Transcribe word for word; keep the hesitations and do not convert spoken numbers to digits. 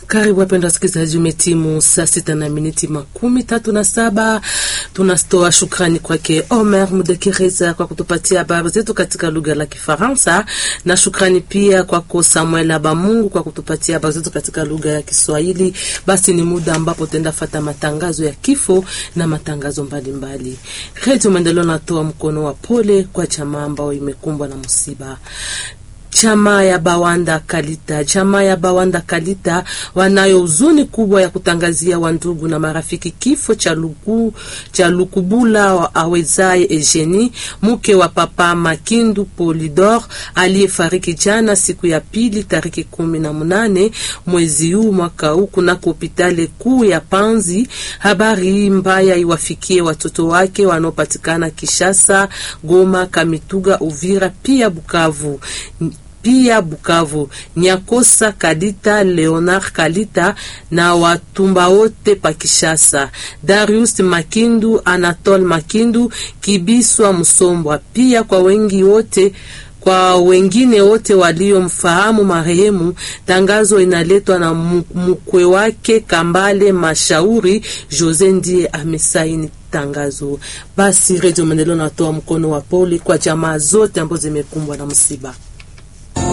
Karibu wapenda wasikilizaji, umetimu saa sita na miniti makumi tatu na saba. Tunatoa shukrani kwake Omer Mudekereza kwa kutupatia habari zetu katika lugha la Kifaransa, na shukrani pia kwako Samuel Abamungu kwa kutupatia habari zetu katika lugha ya Kiswahili. Basi ni muda ambapo tenda fata matangazo ya kifo na matangazo mbalimbali. Radio Maendeleo natoa mkono wa pole kwa chama ambao imekumbwa na msiba. Chama ya Bawanda Kalita, chama ya Bawanda Kalita wanayo huzuni kubwa ya kutangazia wandugu na marafiki kifo cha luku cha Lukubula wa Awezaye Eugenie, mke wa Papa Makindu Polidor, aliyefariki jana siku ya pili tariki kumi na munane mwezi huu mwaka huu kunako hospitali kuu ya Panzi. Habari mbaya iwafikie watoto wake wanaopatikana Kishasa, Goma, Kamituga, Uvira pia Bukavu. Pia Bukavu, Nyakosa Kalita, Leonard Kalita na watumba wote pa Kishasa, Darius Makindu, Anatole Makindu, Kibiswa Musombwa, pia kwa wengi wote kwa wengine wote walio mfahamu marehemu. Tangazo inaletwa na mkwe wake Kambale Mashauri Jose, ndiye amesaini tangazo. Basi Radio Maendeleo natoa mkono wa pole kwa jamaa zote ambazo zimekumbwa na msiba.